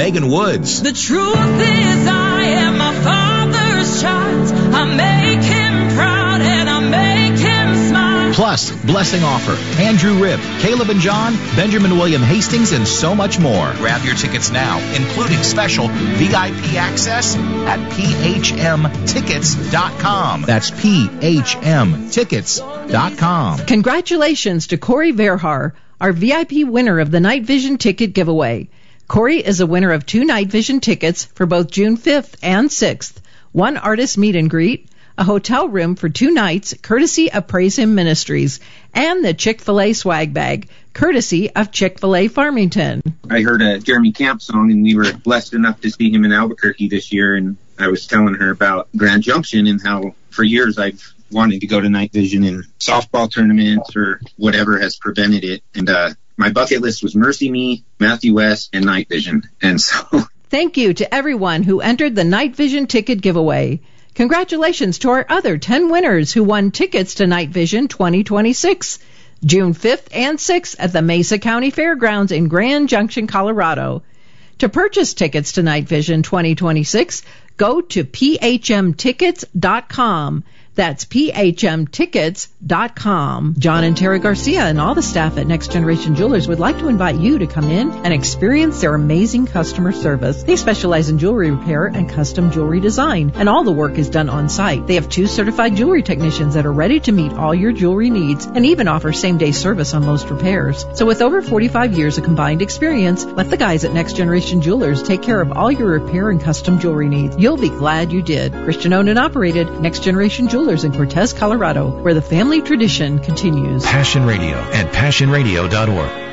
Megan Woods. The truth is I am my Father's child. I make Him proud and I make Him smile. Plus, blessing offer, Andrew Ribb, Caleb and John, Benjamin William Hastings, and so much more. Grab your tickets now, including special VIP access at phmtickets.com. That's phmtickets.com. Congratulations to Corey Verhar, our VIP winner of the Night Vision ticket giveaway. Corey is a winner of 2 Night Vision tickets for both June 5th and 6th, 1 artist meet and greet, a hotel room for 2 nights, courtesy of Praise Him Ministries, and the Chick-fil-A swag bag, courtesy of Chick-fil-A Farmington. I heard a Jeremy Camp song, and we were blessed enough to see him in Albuquerque this year, and I was telling her about Grand Junction and how for years I've wanted to go to Night Vision in softball tournaments or whatever has prevented it. And my bucket list was Mercy Me, Matthew West, and Night Vision. And so thank you to everyone who entered the Night Vision ticket giveaway. Congratulations to our other 10 winners who won tickets to Night Vision 2026, June 5th and 6th at the Mesa County Fairgrounds in Grand Junction, Colorado. To purchase tickets to Night Vision 2026, go to phmtickets.com. That's phmtickets.com. John and Terry Garcia and all the staff at Next Generation Jewelers would like to invite you to come in and experience their amazing customer service. They specialize in jewelry repair and custom jewelry design, and all the work is done on site. They have 2 certified jewelry technicians that are ready to meet all your jewelry needs and even offer same-day service on most repairs. So with over 45 years of combined experience, let the guys at Next Generation Jewelers take care of all your repair and custom jewelry needs. You'll be glad you did. Christian-owned and operated, Next Generation Jewelers in Cortez, Colorado, where the family tradition continues. Passion Radio at passionradio.org.